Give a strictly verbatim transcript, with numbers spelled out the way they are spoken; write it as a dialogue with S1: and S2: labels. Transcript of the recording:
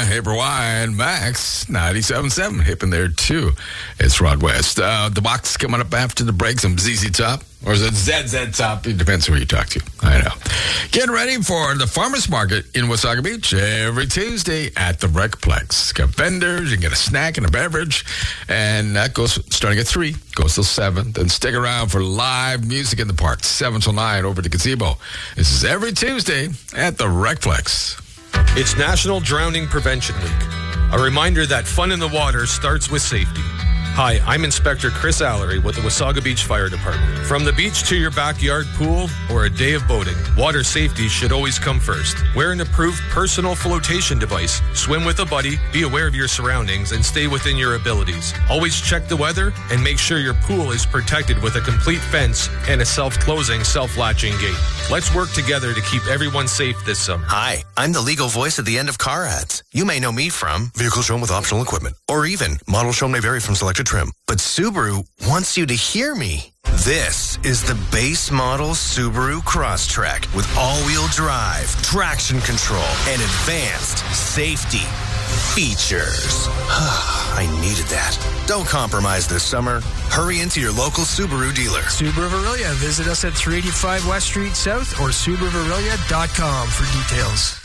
S1: April Wine, Max, ninety-seven point seven, hip in there too. It's Rod West. Uh, the box coming up after the break, some Z Z Top, or is it Z Z Top? It depends who you talk to. I know. Getting ready for the Farmers Market in Wasaga Beach every Tuesday at the Recplex. Got vendors, you can get a snack and a beverage, and that goes starting at three, goes till seven. Then stick around for live music in the park, seven till nine over at the Gazebo. This is every Tuesday at the Recplex.
S2: It's National Drowning Prevention Week. A reminder that fun in the water starts with safety. Hi, I'm Inspector Chris Allery with the Wasaga Beach Fire Department. From the beach to your backyard pool or a day of boating, water safety should always come first. Wear an approved personal flotation device, swim with a buddy, be aware of your surroundings, and stay within your abilities. Always check the weather and make sure your pool is protected with a complete fence and a self-closing, self-latching gate. Let's work together to keep everyone safe this summer.
S3: Hi, I'm the legal voice at the end of car ads. You may know me from vehicle shown with optional equipment, or even model shown may vary from selected trim. But Subaru wants you to hear me. This is the base model Subaru Crosstrek with all-wheel drive, traction control, and advanced safety features. I needed that. Don't compromise this summer. Hurry into your local Subaru dealer.
S4: Subaru of Aurelia. Visit us at three eighty-five West Street South or Subaru of Aurelia dot com for details.